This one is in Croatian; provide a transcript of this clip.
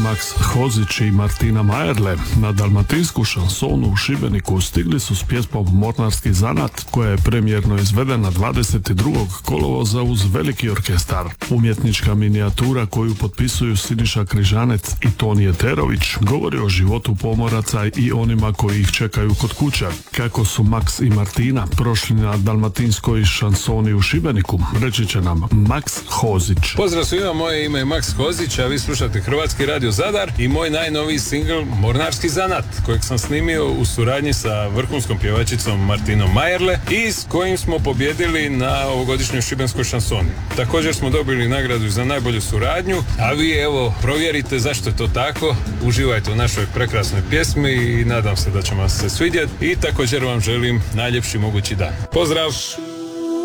Maks Hozić i Martina Majerle na dalmatinsku šansonu u Šibeniku stigli su s pjesmom Mornarski zanat, koja je premijerno izvedena 22. kolovoza uz veliki orkestar. Umjetnička minijatura koju potpisuju Siniša Križanec i Tonije Terović govori o životu pomoraca i onima koji ih čekaju kod kuće. Kako su Maks i Martina prošli na dalmatinskoj šansoni u Šibeniku, reći će nam Maks Hozić. Pozdrav svima, moje ime je Maks Hozić, a vi slušate Hrvatski radio Zadar i moj najnoviji singl Mornarski zanat, kojeg sam snimio u suradnji sa vrhunskom pjevačicom Martinom Majerle i s kojim smo pobjedili na ovogodišnjoj šibenskoj šansoni. Također smo dobili nagradu za najbolju suradnju, a vi evo provjerite zašto je to tako, uživajte u našoj prekrasnoj pjesmi i nadam se da će vam se svidjeti i također vam želim najljepši mogući dan. Pozdrav!